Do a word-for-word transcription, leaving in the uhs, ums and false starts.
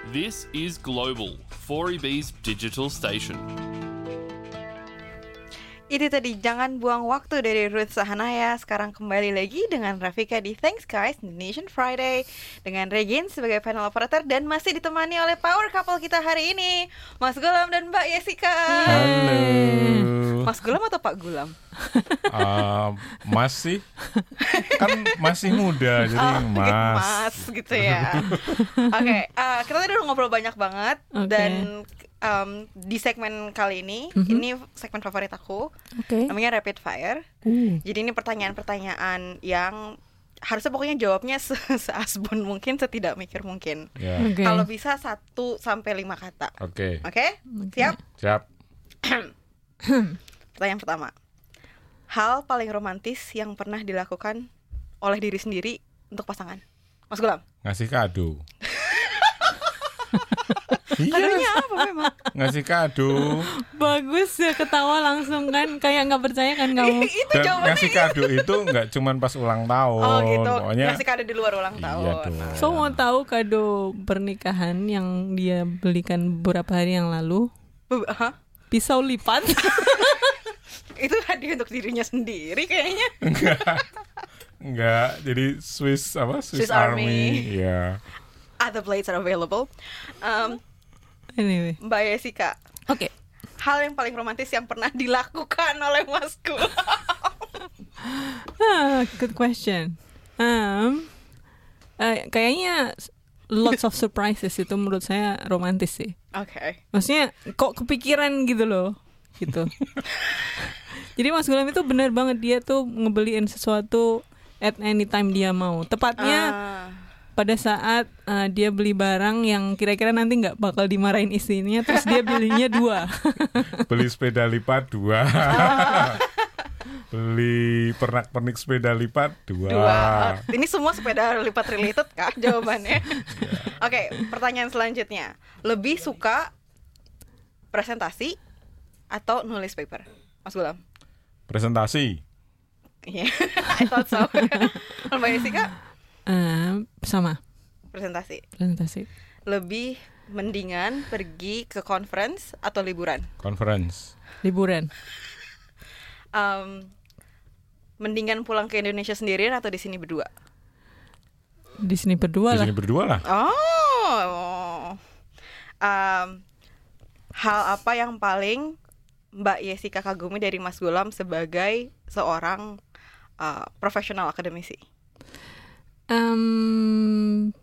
This is Global, four E B's digital station. Itu tadi Jangan Buang Waktu dari Ruth Sahanaya. Sekarang kembali lagi dengan Rafika di Thanks Guys Indonesian Friday, dengan Regin sebagai panel operator, dan masih ditemani oleh power couple kita hari ini, Mas Gulam dan Mbak Yesika. Halo. Mas Gulam atau Pak Gulam? Uh, masih kan masih muda jadi oh, mas. Mas gitu ya. Oke, okay, uh, kita tadi udah ngobrol banyak banget, okay. Dan um, di segmen kali ini, mm-hmm. ini segmen favorit aku, okay. Namanya Rapid Fire. Uh. Jadi ini pertanyaan-pertanyaan yang harusnya pokoknya jawabnya se- seasbun mungkin, setidak mikir mungkin. Yeah. Okay. Kalau bisa satu sampai lima kata. Oke. Okay. Oke, okay? Siap? Siap. Pertanyaan pertama. Hal paling romantis yang pernah dilakukan oleh diri sendiri untuk pasangan, Mas Gulam? Ngasih kado. Kadonya apa memang? Ngasih kado. Bagus ya, ketawa langsung kan, kayak nggak percaya kan kamu. Itu Dan ngasih kado itu nggak cuman pas ulang tahun. Oh gitu. Pokoknya ngasih kado di luar ulang tahun. Iya, so mau tahu kado pernikahan yang dia belikan beberapa hari yang lalu? Hah? Pisau lipat. Itu hadiah untuk dirinya sendiri kayaknya. Enggak. Enggak, jadi Swiss apa? Swiss, Swiss Army. Iya. Yeah. Other blades are available. Um, anyway, Mbak Yesika. Oke. Okay. Hal yang paling romantis yang pernah dilakukan oleh Masku. ah, good question. Um, uh, kayaknya lots of surprises itu menurut saya romantis sih. Oke. Okay. Maksudnya kok kepikiran gitu loh, gitu. Jadi Mas Gulam itu benar banget, dia tuh ngebeliin sesuatu at any time dia mau. Tepatnya uh. pada saat uh, dia beli barang yang kira-kira nanti nggak bakal dimarahin istrinya, terus dia belinya dua. Beli sepeda lipat dua. Beli pernak-pernik sepeda lipat dua. Dua. Ini semua sepeda lipat related kah jawabannya? Oke, okay, pertanyaan selanjutnya. Lebih suka presentasi atau nulis paper, Mas Gulam? Presentasi. Iya, yeah, I thought so. Mbak Yesika? Uh, sama. Presentasi. Presentasi. Lebih mendingan pergi ke conference atau liburan? Conference. Liburan. Um, mendingan pulang ke Indonesia sendirian atau di sini berdua? Di sini berdua lah. Di sini berdua lah. Oh. Um, hal apa yang paling Mbak Yesika kagumi dari Mas Gulam sebagai seorang uh, profesional akademisi? Um,